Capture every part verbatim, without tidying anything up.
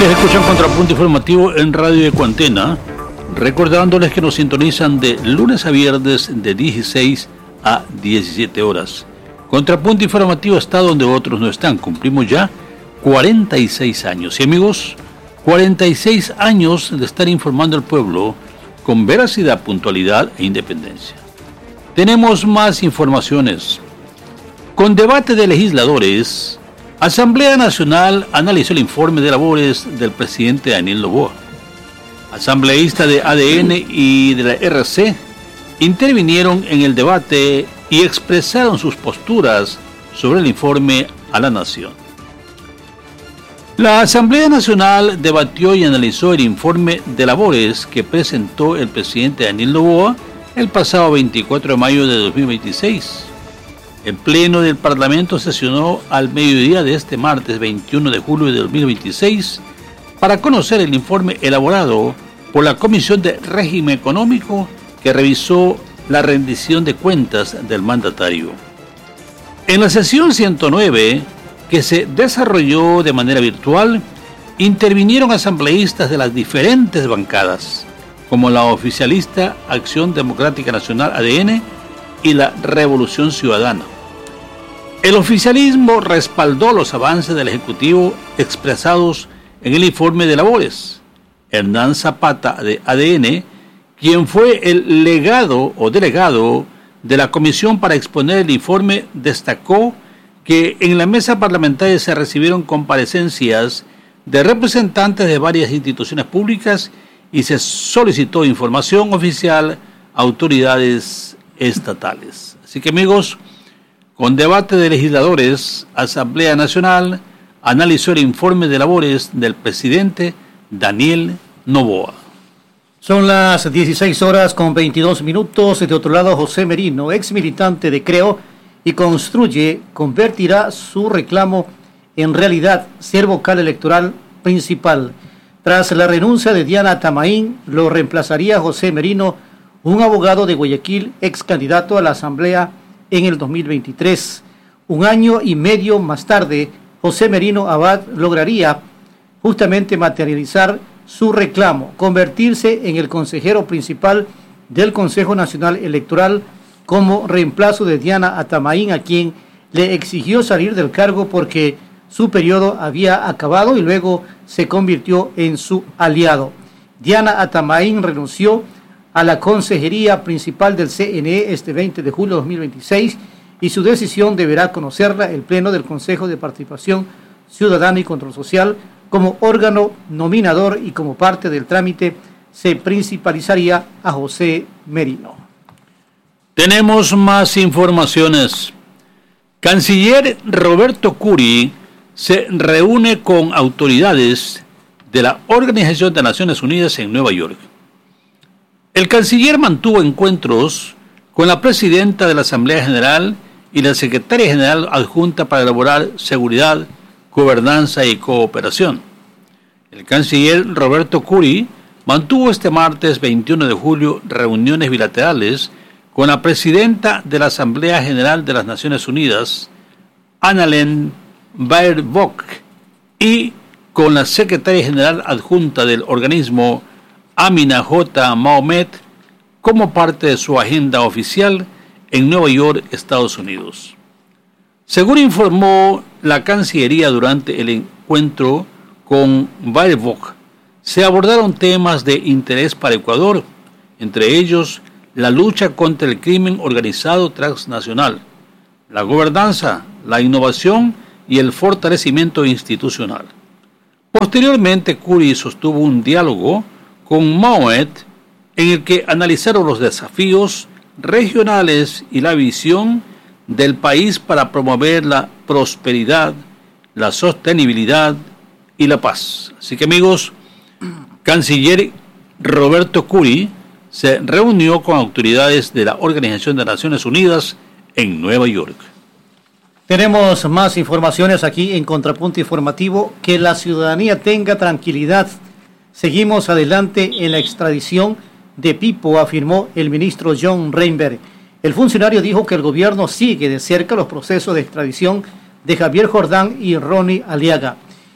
Ustedes escuchan Contrapunto Informativo en Radio de Cuantena, recordándoles que nos sintonizan de lunes a viernes de dieciséis a diecisiete horas. Contrapunto Informativo está donde otros no están. Cumplimos ya cuarenta y seis años. Y amigos, cuarenta y seis años de estar informando al pueblo con veracidad, puntualidad e independencia. Tenemos más informaciones. Con debate de legisladores, Asamblea Nacional analizó el informe de labores del presidente Daniel Noboa. Asambleístas de A D N y de la R C intervinieron en el debate y expresaron sus posturas sobre el informe a la nación. La Asamblea Nacional debatió y analizó el informe de labores que presentó el presidente Daniel Noboa el pasado veinticuatro de mayo de dos mil veintiséis. El Pleno del Parlamento sesionó al mediodía de este martes veintiuno de julio de dos mil veintiséis para conocer el informe elaborado por la Comisión de Régimen Económico que revisó la rendición de cuentas del mandatario. En la sesión ciento nueve, que se desarrolló de manera virtual, intervinieron asambleístas de las diferentes bancadas, como la oficialista Acción Democrática Nacional A D N y la Revolución Ciudadana. El oficialismo respaldó los avances del Ejecutivo expresados en el informe de labores. Hernán Zapata de A D N, quien fue el legado o delegado de la comisión para exponer el informe, destacó que en la mesa parlamentaria se recibieron comparecencias de representantes de varias instituciones públicas y se solicitó información oficial a autoridades estatales. Así que amigos, con debate de legisladores, Asamblea Nacional analizó el informe de labores del presidente Daniel Noboa. Son las dieciséis horas con veintidós minutos. De otro lado, José Merino, ex militante de Creo y Construye, convertirá su reclamo en realidad, ser vocal electoral principal. Tras la renuncia de Diana Tamaín, lo reemplazaría José Merino, un abogado de Guayaquil, ex candidato a la Asamblea en el dos mil veintitrés. Un año y medio más tarde, José Merino Abad lograría justamente materializar su reclamo, convertirse en el consejero principal del Consejo Nacional Electoral como reemplazo de Diana Atamaín, a quien le exigió salir del cargo porque su periodo había acabado y luego se convirtió en su aliado. Diana Atamaín renunció a la consejería principal del C N E este veinte de julio de dos mil veintiséis y su decisión deberá conocerla el Pleno del Consejo de Participación Ciudadana y Control Social. Como órgano nominador y como parte del trámite se principalizaría a José Merino. Tenemos más informaciones. Canciller Roberto Curi se reúne con autoridades de la Organización de Naciones Unidas en Nueva York. El canciller mantuvo encuentros con la presidenta de la Asamblea General y la secretaria general adjunta para elaborar seguridad, gobernanza y cooperación. El canciller Roberto Curi mantuvo este martes veintiuno de julio reuniones bilaterales con la presidenta de la Asamblea General de las Naciones Unidas, Annalena Baerbock, y con la secretaria general adjunta del organismo, Amina J. Mohamed, como parte de su agenda oficial en Nueva York, Estados Unidos. Según informó la Cancillería durante el encuentro con Baerbock, se abordaron temas de interés para Ecuador, entre ellos la lucha contra el crimen organizado transnacional, la gobernanza, la innovación y el fortalecimiento institucional. Posteriormente, Curi sostuvo un diálogo con Mohamed en el que analizaron los desafíos regionales y la visión del país para promover la prosperidad, la sostenibilidad y la paz. Así que amigos, canciller Roberto Curi se reunió con autoridades de la Organización de Naciones Unidas en Nueva York. Tenemos más informaciones aquí en Contrapunto Informativo. Que la ciudadanía tenga tranquilidad. Seguimos adelante en la extradición de Pipo, afirmó el ministro John Reinberg. El funcionario dijo que el gobierno sigue de cerca los procesos de extradición de Javier Jordán y Ronnie Aliaga.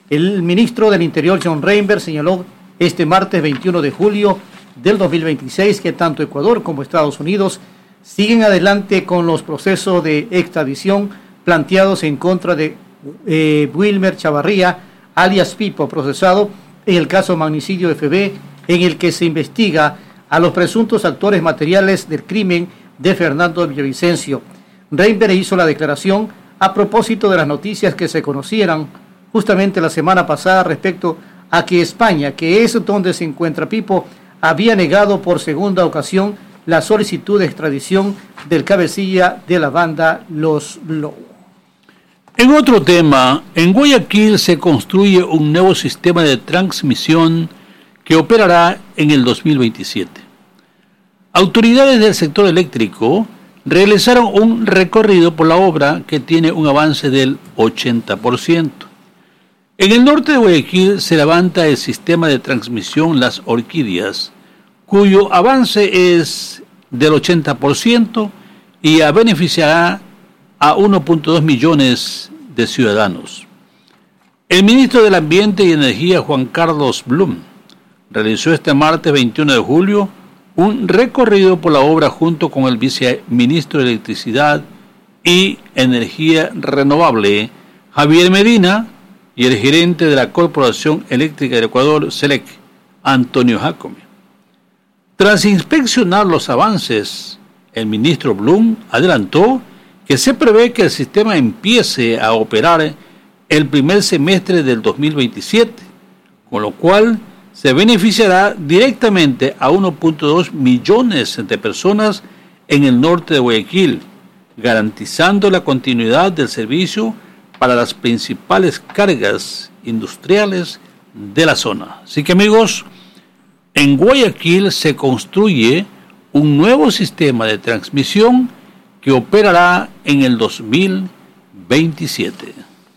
El ministro del Interior, John Reinberg, señaló este martes veintiuno de julio del dos mil veintiséis que tanto Ecuador como Estados Unidos siguen adelante con los procesos de extradición planteados en contra de eh, Wilmer Chavarría, alias Pipo, procesado en el caso magnicidio F B, en el que se investiga a los presuntos actores materiales del crimen de Fernando Villavicencio. Reinberg hizo la declaración a propósito de las noticias que se conocieran justamente la semana pasada respecto a que España, que es donde se encuentra Pipo, había negado por segunda ocasión la solicitud de extradición del cabecilla de la banda Los Lobo. En otro tema, en Guayaquil se construye un nuevo sistema de transmisión que operará en el dos mil veintisiete. Autoridades del sector eléctrico realizaron un recorrido por la obra que tiene un avance del ochenta por ciento. En el norte de Guayaquil se levanta el sistema de transmisión Las Orquídeas, cuyo avance es del ochenta por ciento y beneficiará a uno punto dos millones de ciudadanos. El ministro del Ambiente y Energía, Juan Carlos Blum, realizó este martes veintiuno de julio un recorrido por la obra junto con el viceministro de Electricidad y Energía Renovable, Javier Medina, y el gerente de la Corporación Eléctrica del Ecuador, SELEC, Antonio Jacome. Tras inspeccionar los avances, el ministro Blum adelantó que se prevé que el sistema empiece a operar el primer semestre del dos mil veintisiete, con lo cual se beneficiará directamente a uno punto dos millones de personas en el norte de Guayaquil, garantizando la continuidad del servicio para las principales cargas industriales de la zona. Así que, amigos, en Guayaquil se construye un nuevo sistema de transmisión que operará en el dos mil veintisiete.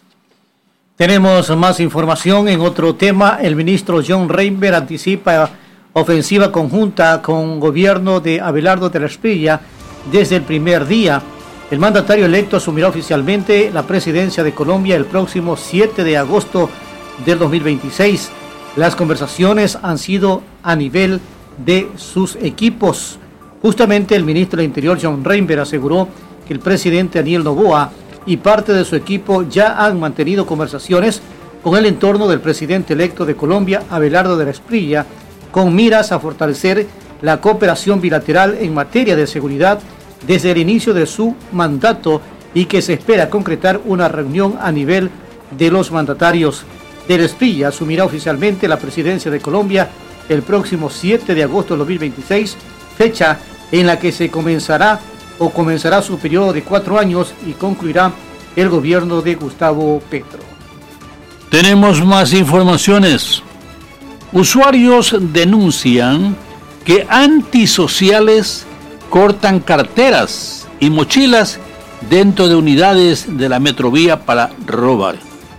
Tenemos más información en otro tema. El ministro John Reinberg anticipa ofensiva conjunta con gobierno de Abelardo de la Espriella desde el primer día. El mandatario electo asumirá oficialmente la presidencia de Colombia el próximo siete de agosto del dos mil veintiséis. Las conversaciones han sido a nivel de sus equipos. Justamente el ministro del Interior, John Reinberg, aseguró que el presidente Daniel Noboa y parte de su equipo ya han mantenido conversaciones con el entorno del presidente electo de Colombia, Abelardo de la Espriella, con miras a fortalecer la cooperación bilateral en materia de seguridad desde el inicio de su mandato y que se espera concretar una reunión a nivel de los mandatarios. De la Espriella asumirá oficialmente la presidencia de Colombia el próximo siete de agosto de dos mil veintiséis, fecha en la que se comenzará o comenzará su periodo de cuatro años y concluirá el gobierno de Gustavo Petro. Tenemos más informaciones. Usuarios denuncian que antisociales cortan carteras y mochilas dentro de unidades de la Metrovía para robar.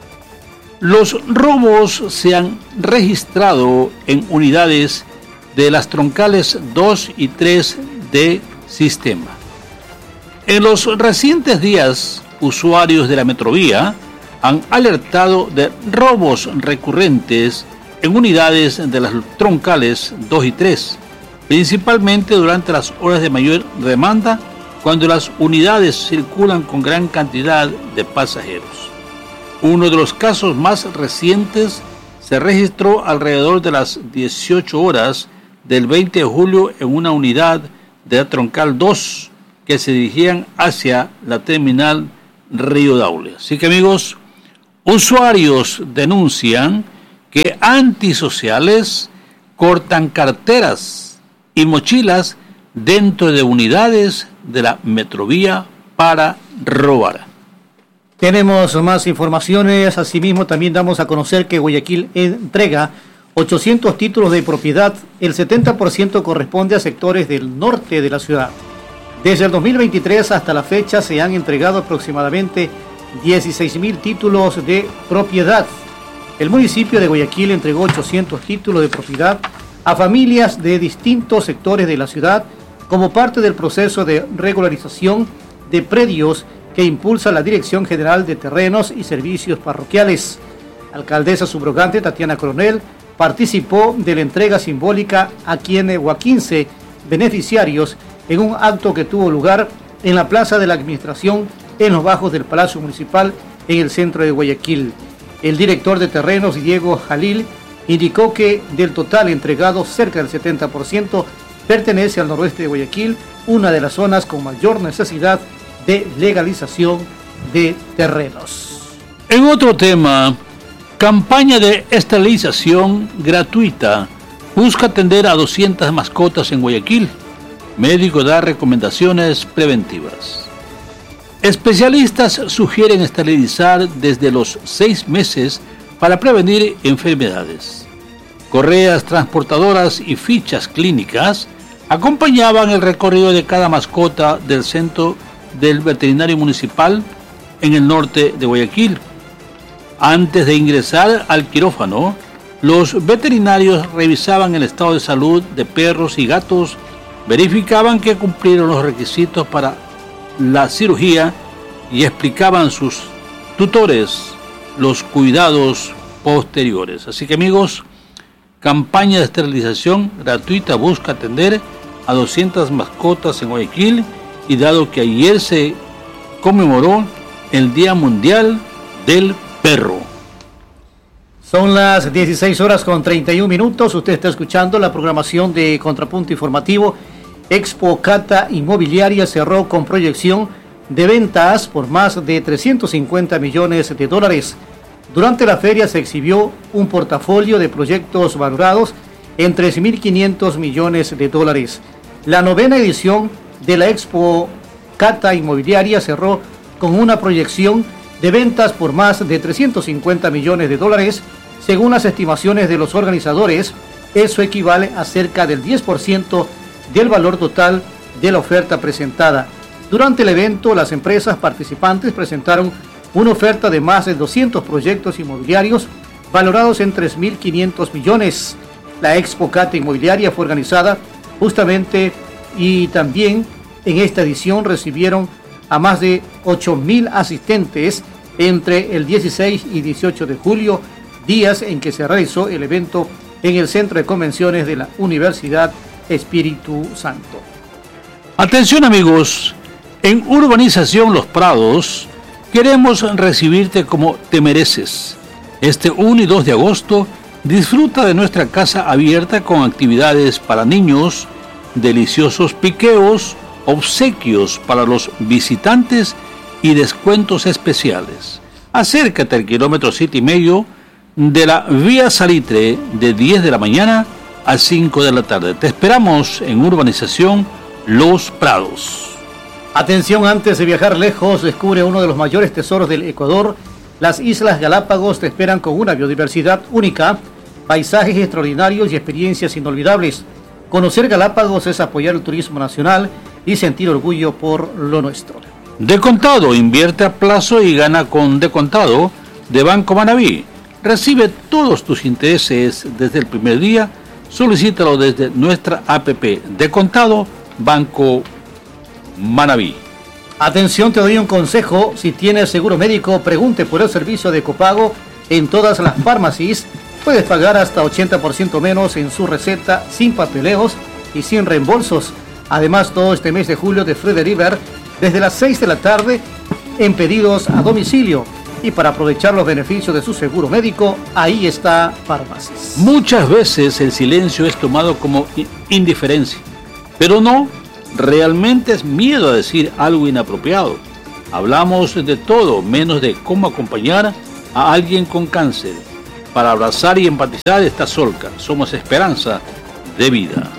Los robos se han registrado en unidades de las troncales dos y tres de Sistema. En los recientes días, usuarios de la Metrovía han alertado de robos recurrentes en unidades de las troncales dos y tres, principalmente durante las horas de mayor demanda, cuando las unidades circulan con gran cantidad de pasajeros. Uno de los casos más recientes se registró alrededor de las dieciocho horas del veinte de julio en una unidad de la troncal dos que se dirigían hacia la terminal Río Daule. Así que, amigos, usuarios denuncian que antisociales cortan carteras y mochilas dentro de unidades de la Metrovía para robar. Tenemos más informaciones. Asimismo, también damos a conocer que Guayaquil entrega ochocientos títulos de propiedad. El setenta por ciento corresponde a sectores del norte de la ciudad. Desde el dos mil veintitrés hasta la fecha se han entregado aproximadamente dieciséis mil títulos de propiedad. El municipio de Guayaquil entregó ochocientos títulos de propiedad a familias de distintos sectores de la ciudad como parte del proceso de regularización de predios que impulsa la Dirección General de Terrenos y Servicios Parroquiales. alcaldesa subrogante Tatiana Coronel, participó de la entrega simbólica a quienes o a quince beneficiarios en un acto que tuvo lugar en la Plaza de la Administración en los bajos del Palacio Municipal en el centro de Guayaquil. El director de terrenos, Diego Jalil, indicó que del total entregado, cerca del setenta por ciento pertenece al noroeste de Guayaquil, una de las zonas con mayor necesidad de legalización de terrenos. En otro tema, campaña de esterilización gratuita busca atender a doscientas mascotas en Guayaquil. Médico da recomendaciones preventivas. Especialistas sugieren esterilizar desde los seis meses para prevenir enfermedades. Correas transportadoras y fichas clínicas acompañaban el recorrido de cada mascota del centro del veterinario municipal en el norte de Guayaquil. Antes de ingresar al quirófano, los veterinarios revisaban el estado de salud de perros y gatos, verificaban que cumplieron los requisitos para la cirugía y explicaban a sus tutores los cuidados posteriores. Así que, amigos, campaña de esterilización gratuita busca atender a doscientas mascotas en Guayaquil, y dado que ayer se conmemoró el Día Mundial del Perro. Son las dieciséis horas con treinta y un minutos. Usted está escuchando la programación de Contrapunto Informativo. Expo Cata Inmobiliaria cerró con proyección de ventas por más de trescientos cincuenta millones de dólares. Durante la feria se exhibió un portafolio de proyectos valorados en tres mil quinientos millones de dólares. La novena edición de la Expo Cata Inmobiliaria cerró con una proyección de ventas por más de trescientos cincuenta millones de dólares. Según las estimaciones de los organizadores, eso equivale a cerca del diez por ciento del valor total de la oferta presentada. Durante el evento, las empresas participantes presentaron una oferta de más de doscientos proyectos inmobiliarios valorados en tres mil quinientos millones. La Expo Cata Inmobiliaria fue organizada justamente y también en esta edición recibieron a más de ocho mil asistentes entre el dieciséis y dieciocho de julio, días en que se realizó el evento en el Centro de Convenciones de la Universidad Espíritu Santo. Atención, amigos, en Urbanización Los Prados queremos recibirte como te mereces. Este uno y dos de agosto disfruta de nuestra casa abierta con actividades para niños, deliciosos piqueos, obsequios para los visitantes y descuentos especiales. Acércate al kilómetro siete y medio de la Vía Salitre de diez de la mañana a cinco de la tarde. Te esperamos en Urbanización Los Prados. Atención, antes de viajar lejos, descubre uno de los mayores tesoros del Ecuador. Las Islas Galápagos te esperan con una biodiversidad única, paisajes extraordinarios y experiencias inolvidables. Conocer Galápagos es apoyar el turismo nacional y sentir orgullo por lo nuestro. De contado, invierte a plazo y gana con De Contado de Banco Manaví. Recibe todos tus intereses desde el primer día. Solicítalo desde nuestra app De Contado Banco Manaví. Atención, te doy un consejo. Si tienes seguro médico, pregunte por el servicio de copago en todas las farmacias. Puedes pagar hasta ochenta por ciento menos en su receta, sin papeleos y sin reembolsos. Además, todo este mes de julio de Free Deliver desde las seis de la tarde en pedidos a domicilio. Y para aprovechar los beneficios de su seguro médico, ahí está Farmacias. Muchas veces el silencio es tomado como indiferencia, pero no, realmente es miedo a decir algo inapropiado. Hablamos de todo menos de cómo acompañar a alguien con cáncer. Para abrazar y empatizar está Solca. Somos esperanza de vida.